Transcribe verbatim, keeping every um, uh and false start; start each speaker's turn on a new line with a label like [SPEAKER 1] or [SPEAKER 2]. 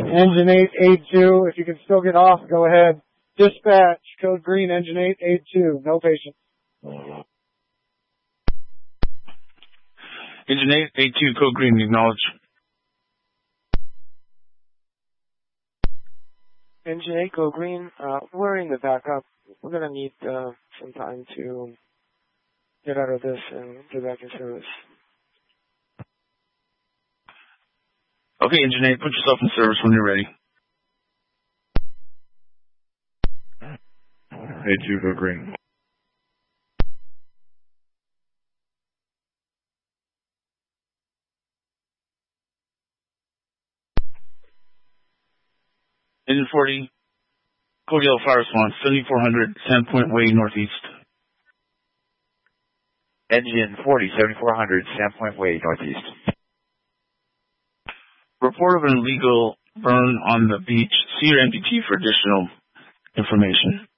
[SPEAKER 1] Engine eight eight two, if you can still get off, go ahead. Dispatch, code green, engine eight eight two, no patient.
[SPEAKER 2] Engine eight eight two, code green, acknowledge.
[SPEAKER 3] Engine eight, code green, uh, we're in the backup. We're gonna need, uh, some time to get out of this and get back in service.
[SPEAKER 2] Okay, Engine eight, put yourself in service when you're ready.
[SPEAKER 4] eight two, go green.
[SPEAKER 2] Engine forty, code yellow fire response, seventy-four hundred, Sandpoint Way, northeast.
[SPEAKER 5] Engine forty, seventy-four hundred, Sandpoint Way, northeast.
[SPEAKER 2] Report of an illegal burn on the beach. See your M P T for additional information.